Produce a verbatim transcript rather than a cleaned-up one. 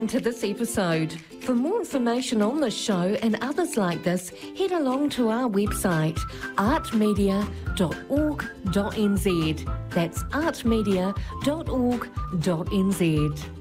To this episode. For more information on this show and others like this, head along to our website, art media dot org dot n z. That's art media dot org dot n z.